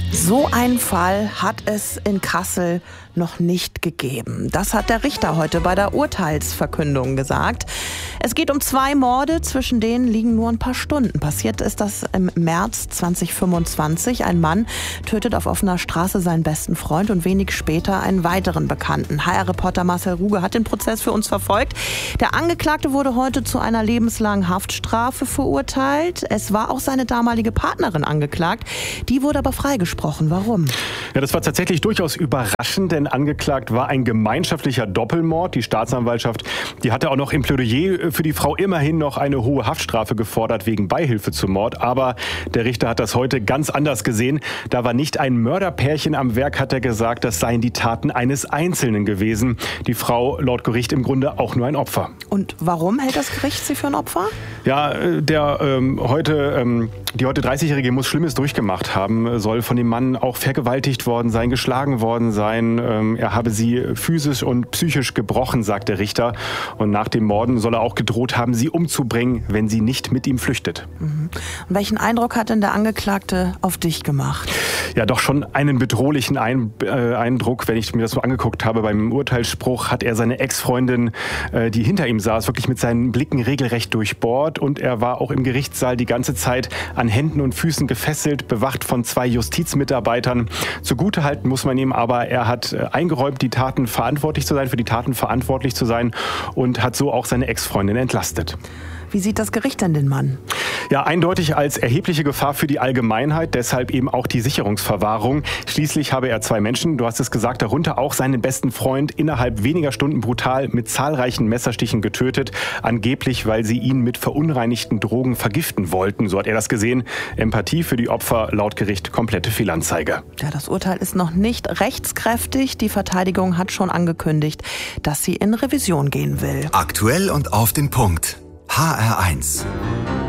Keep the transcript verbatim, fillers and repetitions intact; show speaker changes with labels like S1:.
S1: So einen Fall hat es in Kassel noch nicht gegeben. Das hat der Richter heute bei der Urteilsverkündung gesagt. Es geht um zwei Morde, zwischen denen liegen nur ein paar Stunden. Passiert ist das im März zweitausendfünfundzwanzig. Ein Mann tötet auf offener Straße seinen besten Freund und wenig später einen weiteren Bekannten. H R-Reporter Marcel Ruge hat den Prozess für uns verfolgt. Der Angeklagte wurde heute zu einer lebenslangen Haftstrafe verurteilt. Es war auch seine damalige Partnerin angeklagt. Die wurde aber freigesprochen. Warum?
S2: Ja, das war tatsächlich durchaus überraschend, denn angeklagt war ein gemeinschaftlicher Doppelmord. Die Staatsanwaltschaft, die hatte auch noch im Plädoyer für die Frau immerhin noch eine hohe Haftstrafe gefordert wegen Beihilfe zum Mord. Aber der Richter hat das heute ganz anders gesehen. Da war nicht ein Mörderpärchen am Werk, hat er gesagt, das seien die Taten eines Einzelnen gewesen. Die Frau laut Gericht im Grunde auch nur ein Opfer.
S1: Und warum hält das Gericht sie für ein Opfer?
S2: Ja, der ähm, heute, ähm, die heute dreißigjährige muss Schlimmes durchgemacht haben, soll von dem Mann auch vergewaltigt worden sein, geschlagen worden sein. Ähm, er habe sie physisch und psychisch gebrochen, sagt der Richter. Und nach dem Morden soll er auch gedroht haben, sie umzubringen, wenn sie nicht mit ihm flüchtet.
S1: Mhm. Und welchen Eindruck hat denn der Angeklagte auf dich gemacht?
S2: Ja, doch schon einen bedrohlichen Ein- äh, Eindruck, wenn ich mir das so angeguckt habe. Beim Urteilsspruch hat er seine Ex-Freundin, äh, die hinter ihm saß, wirklich mit seinen Blicken regelrecht durchbohrt. Und er war auch im Gerichtssaal die ganze Zeit an Händen und Füßen gefesselt, bewacht von zwei Justizmitarbeitern. Zugutehalten muss man ihm aber, er hat äh, eingeräumt, die Taten verantwortlich zu sein, für die Taten verantwortlich zu sein und hat so auch seine Ex-Freundin entlastet.
S1: Wie sieht das Gericht denn den Mann?
S2: Ja, eindeutig als erhebliche Gefahr für die Allgemeinheit, deshalb eben auch die Sicherungsverwahrung. Schließlich habe er zwei Menschen, du hast es gesagt, darunter auch seinen besten Freund, innerhalb weniger Stunden brutal mit zahlreichen Messerstichen getötet. Angeblich, weil sie ihn mit verunreinigten Drogen vergiften wollten. So hat er das gesehen. Empathie für die Opfer, laut Gericht komplette Fehlanzeige.
S1: Ja, das Urteil ist noch nicht rechtskräftig. Die Verteidigung hat schon angekündigt, dass sie in Revision gehen will.
S3: Aktuell und auf den Punkt. H R eins.